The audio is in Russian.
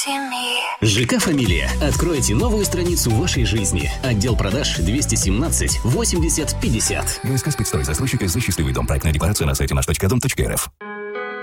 ЖК «Фамилия». Откройте новую страницу вашей жизни. Отдел продаж 217 80 50. ГСК «Спецстрой». Застройщик СЗ «Счастливый дом». Проектная декларация на сайте наш.дом.рф.